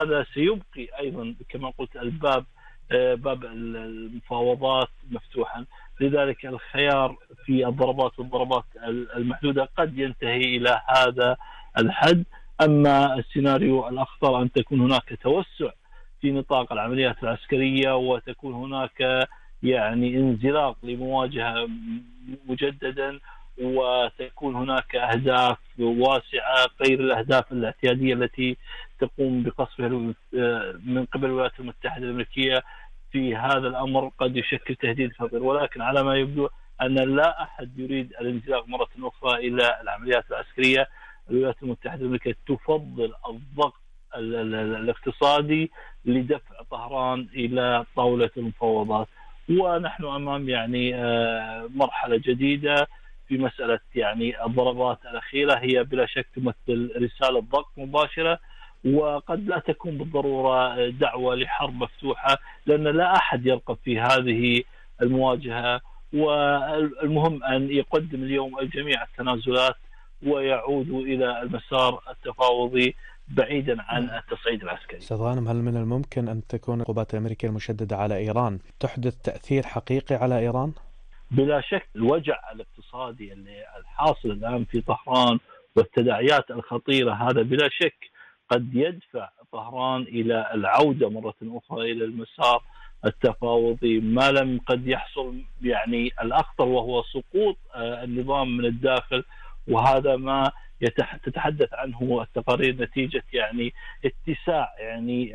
هذا سيبقي أيضا كما قلت الباب، باب المفاوضات مفتوحا. لذلك الخيار في الضربات والضربات المحدودة قد ينتهي إلى هذا الحد. أما السيناريو الأخطر أن تكون هناك توسع في نطاق العمليات العسكرية، وتكون هناك يعني انزلاق لمواجهة مجددا، وتكون هناك أهداف واسعة غير الأهداف الاعتيادية التي تقوم بقصفها من قبل الولايات المتحدة الأمريكية. في هذا الأمر قد يشكل تهديد خطير، ولكن على ما يبدو أن لا أحد يريد الانزلاق مرة أخرى إلى العمليات العسكرية. الولايات المتحدة الأمريكية تفضل الضغط الاقتصادي لدفع طهران إلى طاولة المفاوضات. ونحن أمام يعني مرحلة جديدة في مسألة يعني الضربات الأخيرة، هي بلا شك تمثل رسالة ضغط مباشرة، وقد لا تكون بالضرورة دعوة لحرب مفتوحة، لأن لا أحد يرغب في هذه المواجهة. والمهم أن يقدم اليوم الجميع التنازلات ويعودوا إلى المسار التفاوضي بعيدا عن التصعيد العسكري. أستاذ غانم، هل من الممكن أن تكون العقوبات الأمريكية المشددة على إيران تحدث تأثير حقيقي على إيران؟ بلا شك الوجع الاقتصادي الحاصل الآن في طهران والتداعيات الخطيرة، هذا بلا شك قد يدفع طهران إلى العودة مرة أخرى إلى المسار التفاوضي، ما لم قد يحصل يعني الأخطر وهو سقوط النظام من الداخل. وهذا ما تتحدث عنه التقارير نتيجة يعني اتساع يعني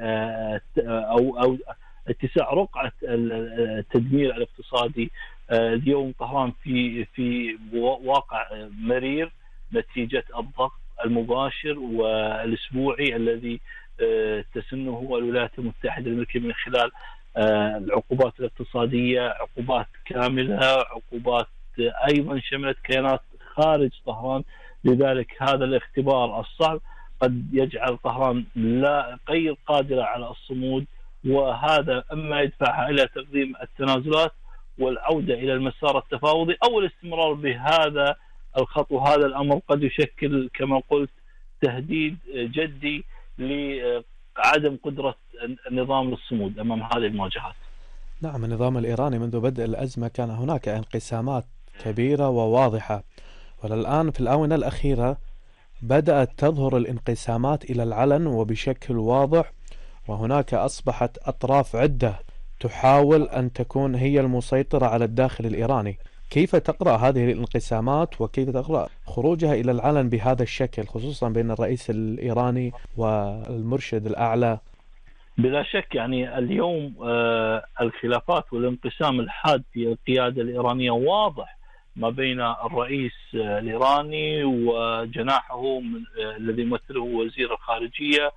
أو اتساع رقعة التدمير الاقتصادي. اليوم طهران في واقع مرير نتيجة الضغط المباشر والأسبوعي الذي تسنه الولايات المتحدة الأمريكية من خلال العقوبات الاقتصادية، عقوبات كاملة، عقوبات أيضا شملت كيانات خارج طهران. لذلك هذا الاختبار الصعب قد يجعل طهران لا غير قادرة على الصمود، وهذا أما يدفعها إلى تقديم التنازلات والعودة إلى المسار التفاوضي، أو الاستمرار بهذا الخط. وهذا الأمر قد يشكل كما قلت تهديد جدي لعدم قدرة النظام للصمود أمام هذه المواجهات. نعم، النظام الإيراني منذ بدء الأزمة كان هناك انقسامات كبيرة وواضحة، والآن في الآونة الأخيرة بدأت تظهر الانقسامات إلى العلن وبشكل واضح، وهناك أصبحت أطراف عدة تحاول أن تكون هي المسيطرة على الداخل الإيراني. كيف تقرأ هذه الانقسامات وكيف تقرأ خروجها إلى العلن بهذا الشكل، خصوصا بين الرئيس الإيراني والمرشد الأعلى؟ بلا شك يعني اليوم الخلافات والانقسام الحاد في القيادة الإيرانية واضح ما بين الرئيس الإيراني وجناحه الذي يمثله وزير الخارجية،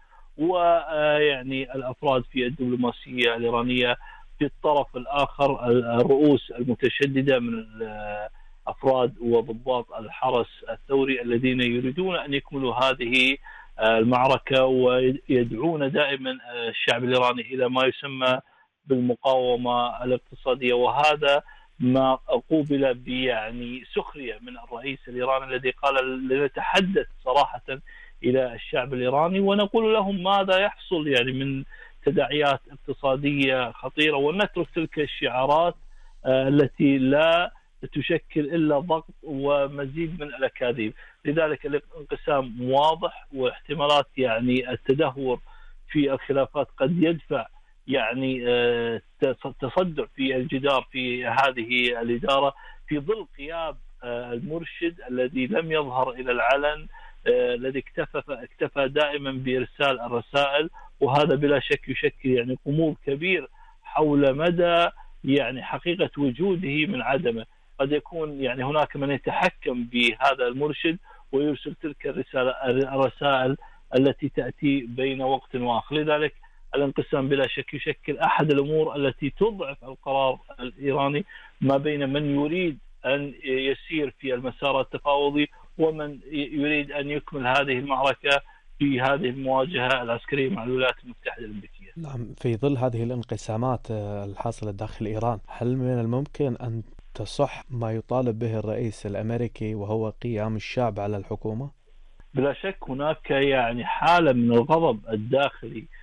ويعني الأفراد في الدبلوماسية الإيرانية. في الطرف الآخر الرؤوس المتشددة من الأفراد وضباط الحرس الثوري الذين يريدون أن يكملوا هذه المعركة، ويدعون دائما الشعب الإيراني إلى ما يسمى بالمقاومة الاقتصادية. وهذا ما قوبل يعني سخرية من الرئيس الإيراني الذي قال لنتحدث صراحة إلى الشعب الإيراني ونقول لهم ماذا يحصل يعني من تداعيات اقتصادية خطيرة، ونترك تلك الشعارات التي لا تشكل إلا ضغط ومزيد من الأكاذيب. لذلك الانقسام واضح، واحتمالات يعني التدهور في الخلافات قد يدفع يعني تصدع في الجدار في هذه الإدارة في ظل غياب المرشد الذي لم يظهر إلى العلن، الذي اكتفى دائما بإرسال الرسائل. وهذا بلا شك يشكل يعني غموض كبير حول مدى يعني حقيقة وجوده من عدمه. قد يكون يعني هناك من يتحكم بهذا المرشد ويرسل تلك الرسائل التي تأتي بين وقت وآخر. لذلك الانقسام بلا شك يشكل أحد الأمور التي تضعف القرار الإيراني ما بين من يريد أن يسير في المسار التفاوضي ومن يريد أن يكمل هذه المعركة في هذه المواجهة العسكرية مع الولايات المتحدة الأمريكية. نعم، في ظل هذه الانقسامات الحاصلة داخل إيران، هل من الممكن أن تصح ما يطالب به الرئيس الأمريكي وهو قيام الشعب على الحكومة؟ بلا شك هناك يعني حالة من الغضب الداخلي